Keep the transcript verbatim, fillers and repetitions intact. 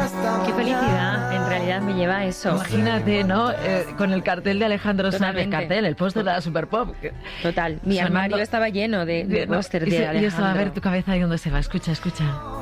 Qué felicidad, en realidad me lleva a eso. Imagínate, ¿no? Eh, con el cartel de Alejandro Sanz, el Totalmente. cartel, el póster de la Super Pop. Total, mi Sonando. armario estaba lleno de, de No, póster y de se- Alejandro. Y eso, a ver tu cabeza ahí dónde se va. Escucha, escucha.